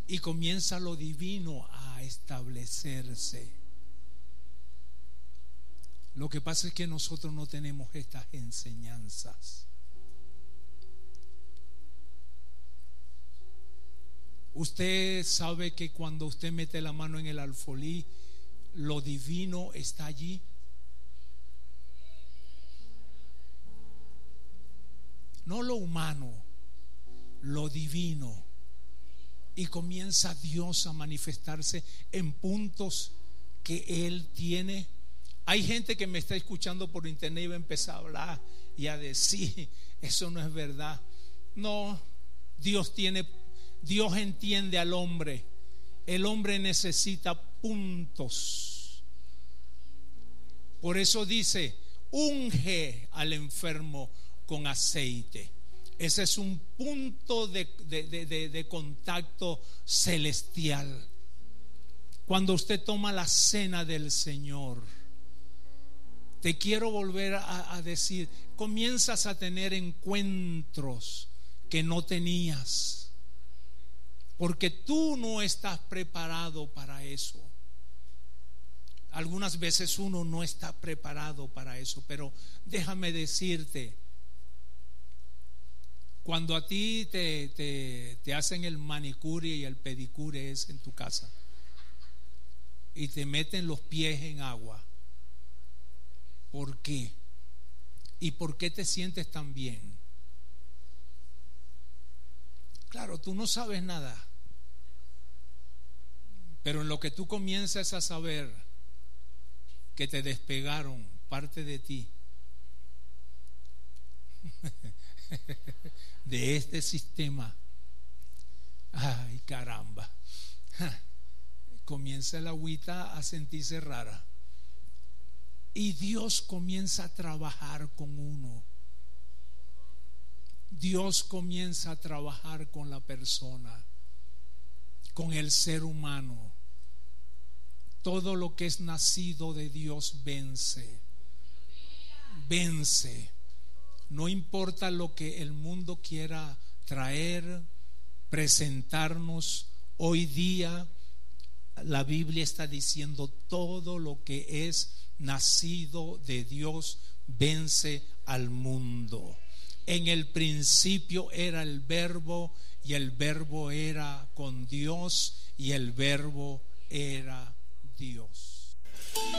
y comienza lo divino a establecerse. Lo que pasa es que nosotros no tenemos estas enseñanzas. Usted sabe que cuando usted mete la mano en el alfolí, lo divino está allí. No lo humano, lo divino. Y comienza Dios a manifestarse en puntos que Él tiene. Hay gente que me está escuchando por internet y va a empezar a hablar y a decir: eso no es verdad. No, Dios entiende al hombre. El hombre necesita puntos. Por eso dice: unge al enfermo con aceite. Ese es un punto de contacto celestial. Cuando usted toma la cena del Señor, te quiero volver a decir, comienzas a tener encuentros que no tenías, porque tú no estás preparado para eso. Algunas veces uno no está preparado para eso, pero déjame decirte, cuando a ti te hacen el manicure y el pedicure es en tu casa y te meten los pies en agua, ¿por qué? ¿Y por qué te sientes tan bien? Claro, tú no sabes nada, pero en lo que tú comienzas a saber que te despegaron parte de ti de este sistema, ay caramba, comienza el agüita a sentirse rara y Dios comienza a trabajar con uno. Dios comienza a trabajar con la persona, con el ser humano. Todo lo que es nacido de Dios vence. No importa lo que el mundo quiera traer, presentarnos. Hoy día la Biblia está diciendo: todo lo que es nacido de Dios vence al mundo. En el principio era el Verbo, y el Verbo era con Dios, y el Verbo era Dios.